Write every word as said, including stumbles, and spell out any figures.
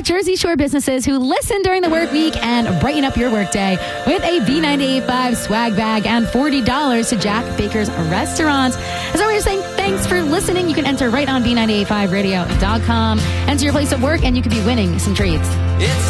thank Jersey Shore businesses who listen during the work week and brighten up your workday with a B ninety-eight point five swag bag and forty dollars to Jack Baker's Restaurant. As always, saying thanks for listening. You can enter right on B ninety-eight point five radio dot com. Enter your place of work and you could be winning some treats. It's